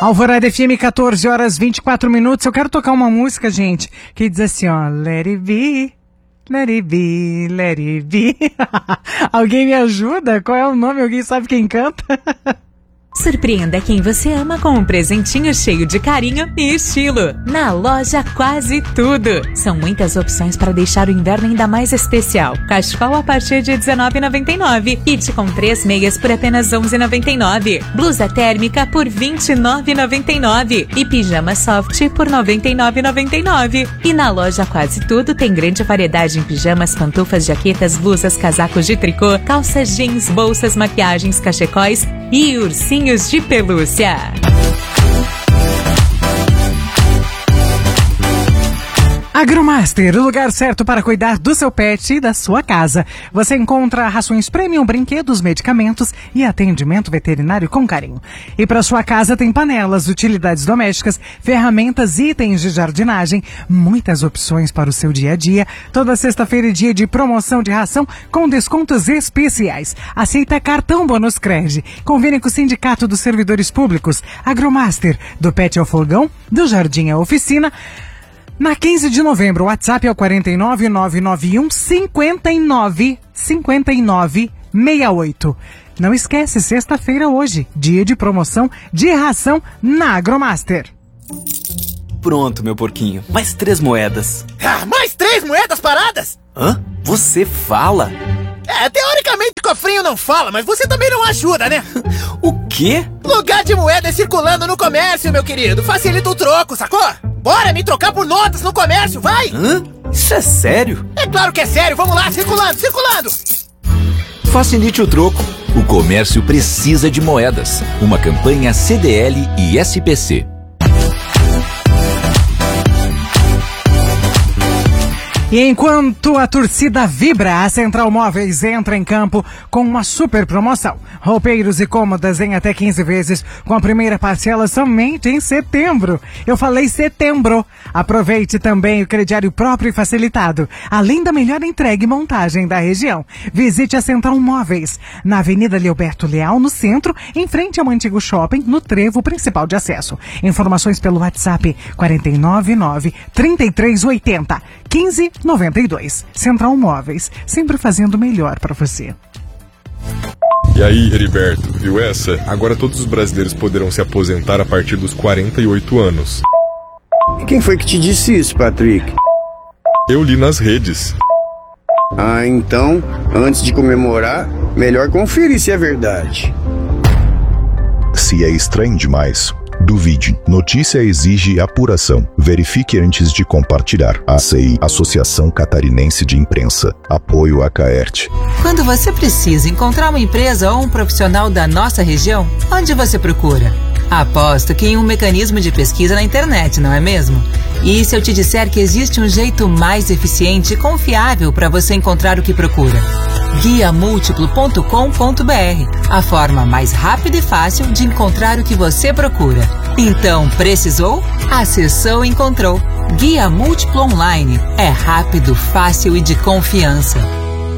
Alvorada FM, 14 horas 24 minutos. Eu quero tocar uma música, gente, que diz assim, ó. Let it be, let it be, let it be. Alguém me ajuda? Qual é o nome? Alguém sabe quem canta? Surpreenda quem você ama com um presentinho cheio de carinho e estilo. Na loja Quase Tudo. São muitas opções para deixar o inverno ainda mais especial. Cachecol a partir de R$19,99. Kit com 3 meias por apenas R$11,99. Blusa térmica por R$29,99. E pijama soft por R$99,99. E na loja Quase Tudo tem grande variedade em pijamas, pantufas, jaquetas, blusas, casacos de tricô, calças jeans, bolsas, maquiagens, cachecóis e ursinhos de pelúcia. Agromaster, o lugar certo para cuidar do seu pet e da sua casa. Você encontra rações premium, brinquedos, medicamentos e atendimento veterinário com carinho. E para sua casa tem panelas, utilidades domésticas, ferramentas, itens de jardinagem, muitas opções para o seu dia a dia. Toda sexta-feira é dia de promoção de ração com descontos especiais. Aceita cartão Bônus Cred. Convênio com o Sindicato dos Servidores Públicos. Agromaster, do pet ao fogão, do jardim à oficina. Na 15 de novembro, o WhatsApp é o 49991 5968. Não esquece, sexta-feira hoje, dia de promoção de ração na Agromaster. Pronto, meu porquinho. Mais 3 moedas. Ah, mais 3 moedas paradas? Hã? Você fala? Teoricamente o cofrinho não fala, mas você também não ajuda, né? O quê? Lugar de moedas circulando no comércio, meu querido. Facilita o troco, sacou? Bora me trocar por notas no comércio, vai! Hã? Isso é sério? É claro que é sério, vamos lá, circulando, circulando! Facilite o troco. O comércio precisa de moedas. Uma campanha CDL e SPC. E enquanto a torcida vibra, a Central Móveis entra em campo com uma super promoção. Roupeiros e cômodas em até 15 vezes, com a primeira parcela somente em setembro. Eu falei setembro. Aproveite também o crediário próprio e facilitado, além da melhor entrega e montagem da região. Visite a Central Móveis, na Avenida Leoberto Leal, no centro, em frente ao antigo shopping, no trevo principal de acesso. Informações pelo WhatsApp 499-3380-1592. Central Móveis, sempre fazendo o melhor para você. E aí, Heriberto, viu essa? Agora todos os brasileiros poderão se aposentar a partir dos 48 anos. E quem foi que te disse isso, Patrick? Eu li nas redes. Ah, então, antes de comemorar, melhor conferir se é verdade. Se é estranho demais, duvide. Notícia exige apuração. Verifique antes de compartilhar. ACI, Associação Catarinense de Imprensa. Apoio a Caerte. Quando você precisa encontrar uma empresa ou um profissional da nossa região, onde você procura? Aposto que em um mecanismo de pesquisa na internet, não é mesmo? E se eu te disser que existe um jeito mais eficiente e confiável para você encontrar o que procura? guiamultiplo.com.br, a forma mais rápida e fácil de encontrar o que você procura. Então, precisou? Acessou e encontrou. Guia Múltiplo Online. É rápido, fácil e de confiança.